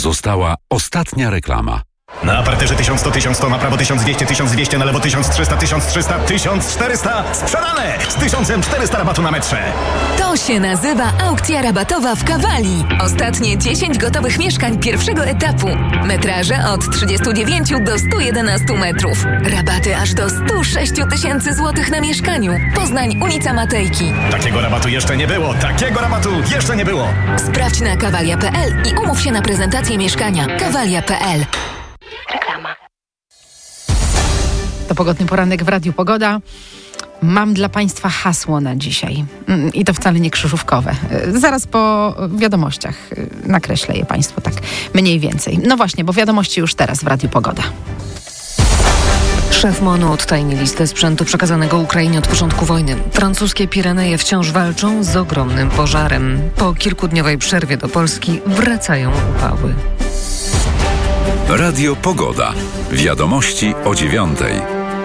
Została ostatnia reklama. Na parterze 1100, 1100, na prawo 1200, 1200, na lewo 1300, 1300, 1400. Sprzedane! Z 1400 rabatu na metrze. To się nazywa aukcja rabatowa w Kawali. Ostatnie 10 gotowych mieszkań pierwszego etapu. Metraże od 39 do 111 metrów. Rabaty aż do 106 000 złotych na mieszkaniu. Poznań, ulica Matejki. Takiego rabatu jeszcze nie było. Takiego rabatu jeszcze nie było. Sprawdź na kawalia.pl i umów się na prezentację mieszkania. Kawalia.pl. Reklama. To pogodny poranek w Radiu Pogoda. Mam dla Państwa hasło na dzisiaj. I to wcale nie krzyżówkowe. Zaraz po wiadomościach nakreślę je Państwu tak mniej więcej. No właśnie, bo wiadomości już teraz w Radiu Pogoda. Szef MON-u odtajni listę sprzętu przekazanego Ukrainie od początku wojny. Francuskie Pireneje wciąż walczą z ogromnym pożarem. Po kilkudniowej przerwie do Polski wracają upały. Radio Pogoda. Wiadomości o 9:00.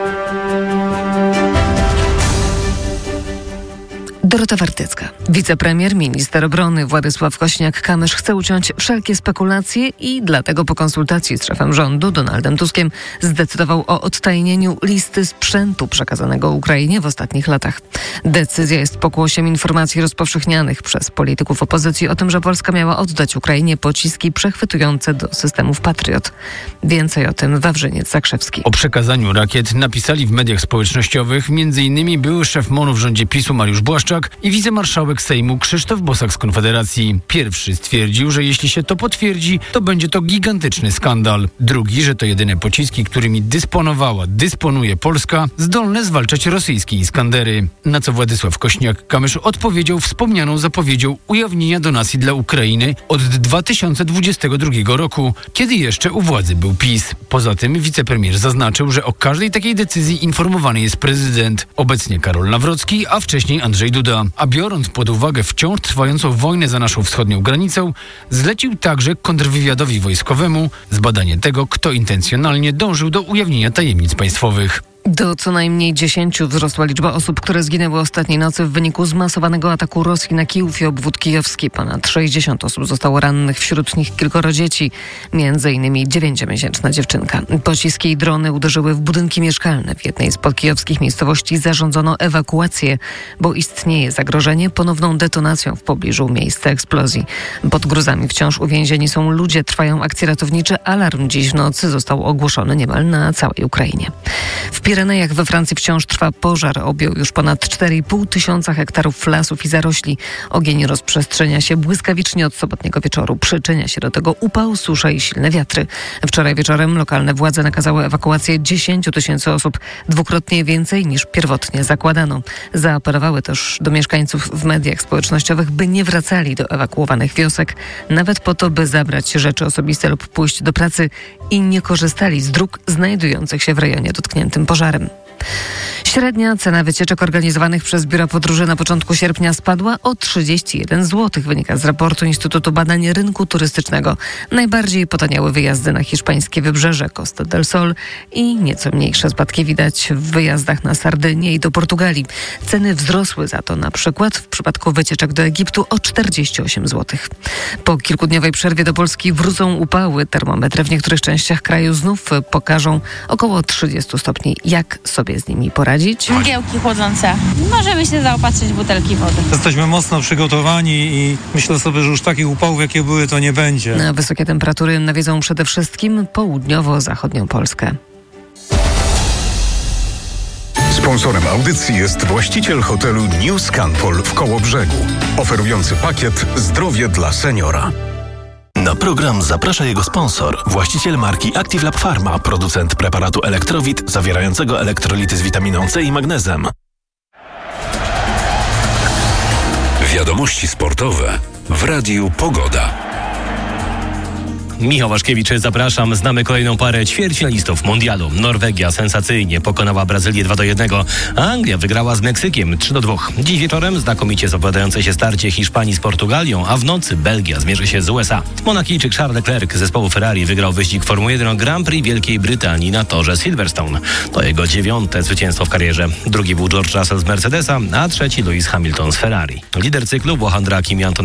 Dorota Wartycka. Wicepremier, minister obrony Władysław Kosiniak-Kamysz chce uciąć wszelkie spekulacje i dlatego po konsultacji z szefem rządu Donaldem Tuskiem zdecydował o odtajnieniu listy sprzętu przekazanego Ukrainie w ostatnich latach. Decyzja jest pokłosiem informacji rozpowszechnianych przez polityków opozycji o tym, że Polska miała oddać Ukrainie pociski przechwytujące do systemów Patriot. Więcej o tym Wawrzyniec Zakrzewski. O przekazaniu rakiet napisali w mediach społecznościowych m.in. były szef MON-u w rządzie PiS-u Mariusz Błaszczak i wicemarszałek Sejmu Krzysztof Bosak z Konfederacji. Pierwszy stwierdził, że jeśli się to potwierdzi, to będzie to gigantyczny skandal. Drugi, że to jedyne pociski, którymi dysponuje Polska, zdolne zwalczać rosyjskie Iskandery. Na co Władysław Kosiniak-Kamysz odpowiedział wspomnianą zapowiedzią ujawnienia donacji dla Ukrainy od 2022 roku, kiedy jeszcze u władzy był PiS. Poza tym wicepremier zaznaczył, że o każdej takiej decyzji informowany jest prezydent. Obecnie Karol Nawrocki, a wcześniej Andrzej Duda. A biorąc pod uwagę wciąż trwającą wojnę za naszą wschodnią granicą, zlecił także kontrwywiadowi wojskowemu zbadanie tego, kto intencjonalnie dążył do ujawnienia tajemnic państwowych. Do co najmniej 10 wzrosła liczba osób, które zginęły ostatniej nocy w wyniku zmasowanego ataku Rosji na Kijów i obwód kijowski. Ponad 60 osób zostało rannych, wśród nich kilkoro dzieci, m.in. 9-miesięczna dziewczynka. Pociski i drony uderzyły w budynki mieszkalne. W jednej z podkijowskich miejscowości zarządzono ewakuację, bo istnieje zagrożenie ponowną detonacją w pobliżu miejsca eksplozji. Pod gruzami wciąż uwięzieni są ludzie, trwają akcje ratownicze. Alarm dziś w nocy został ogłoszony niemal na całej Ukrainie. W Pirenejach we Francji wciąż trwa pożar. Objął już ponad 4,5 tysiąca hektarów lasów i zarośli. Ogień rozprzestrzenia się błyskawicznie od sobotniego wieczoru. Przyczynia się do tego upał, susza i silne wiatry. Wczoraj wieczorem lokalne władze nakazały ewakuację 10 000 osób, dwukrotnie więcej niż pierwotnie zakładano. Zaapelowały też do mieszkańców w mediach społecznościowych, by nie wracali do ewakuowanych wiosek, nawet po to, by zabrać rzeczy osobiste lub pójść do pracy i nie korzystali z dróg znajdujących się w rejonie dotkniętym pożarem. Średnia cena wycieczek organizowanych przez biura podróży na początku sierpnia spadła o 31 zł, wynika z raportu Instytutu Badań Rynku Turystycznego. Najbardziej potaniały wyjazdy na hiszpańskie wybrzeże, Costa del Sol i nieco mniejsze spadki widać w wyjazdach na Sardynię i do Portugalii. Ceny wzrosły za to na przykład w przypadku wycieczek do Egiptu o 48 zł. Po kilkudniowej przerwie do Polski wrócą upały. Termometry w niektórych częściach kraju znów pokażą około 30 stopni. Jak sobie z nimi poradzić? Mgiełki chłodzące. Możemy się zaopatrzyć w butelki wody. Jesteśmy mocno przygotowani i myślę sobie, że już takich upałów, jakie były, to nie będzie. Wysokie temperatury nawiedzą przede wszystkim południowo-zachodnią Polskę. Sponsorem audycji jest właściciel hotelu New Scanpol w Kołobrzegu, oferujący pakiet Zdrowie dla seniora. Na program zaprasza jego sponsor, właściciel marki Active Lab Pharma, producent preparatu Elektrowit zawierającego elektrolity z witaminą C i magnezem. Wiadomości sportowe w Radiu Pogoda. Michał Waszkiewicz, zapraszam. Znamy kolejną parę ćwierćfinalistów mundialu. Norwegia sensacyjnie pokonała Brazylię 2-1, a Anglia wygrała z Meksykiem 3-2. Dziś wieczorem znakomicie zapowiadające się starcie Hiszpanii z Portugalią, a w nocy Belgia zmierzy się z USA. Monakijczyk Charles Leclerc z zespołu Ferrari wygrał wyścig Formuły 1 Grand Prix Wielkiej Brytanii na torze Silverstone. To jego 9. zwycięstwo w karierze. Drugi był George Russell z Mercedesa, a trzeci Lewis Hamilton z Ferrari. Lider cyklu Włoch Andrea Kimi